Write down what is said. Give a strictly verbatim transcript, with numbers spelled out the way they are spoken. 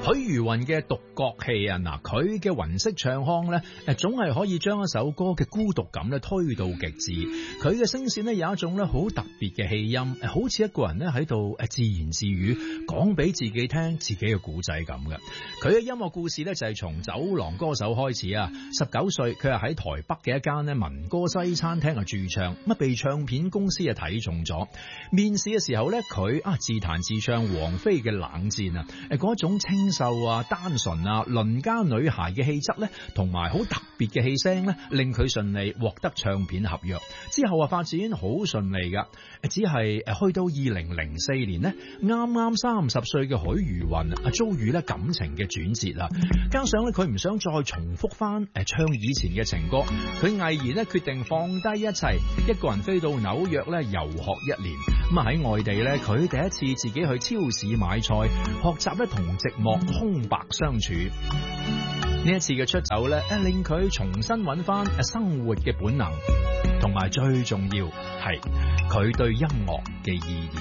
許茹芸嘅獨角戲啊，嗱，佢嘅雲色唱腔咧，誒，總係可以將一首歌嘅孤獨感咧推到極致。佢嘅聲線咧有一種咧好特別嘅氣音，誒，好似一個人咧喺度誒自言自語，講俾自己聽自己嘅故仔咁嘅。佢嘅音樂故事咧就係從走廊歌手開始啊。十九歲，佢係喺台北嘅一間咧民歌西餐廳啊駐唱，乜被唱片公司啊睇中咗。面試嘅時候咧，佢啊自彈自唱王菲嘅冷戰啊，誒嗰種清秀啊、單純啊、鄰家女孩嘅氣質咧，同埋好特別嘅氣聲咧，令佢順利獲得唱片合約。之後啊發展好順利噶，只係誒去到二零零四年咧，啱啱三十歲嘅許茹芸啊遭遇咧感情嘅轉折啊，加上咧佢唔想再重複翻誒唱以前嘅情歌，佢毅然咧決定放低一切，一個人飛到紐約咧遊學一年。咁啊喺外地咧，佢第一次自己去超市買菜，學習咧同寂寞空白相處。呢一次嘅出走咧，誒令佢重新揾翻誒生活嘅本能，同埋最重要係佢對音樂嘅意義。